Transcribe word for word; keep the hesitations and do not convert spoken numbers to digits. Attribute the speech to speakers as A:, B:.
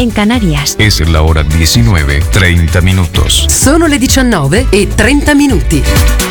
A: en Canarias.
B: Es la hora diecinueve, treinta minutos.
C: Sono le diciannove e trenta minuti.